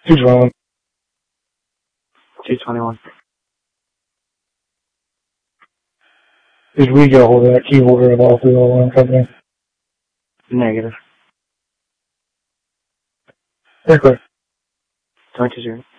221. 221. Did we get a hold of that key holder at all through the alarm company? Negative. Very quick. 22-0.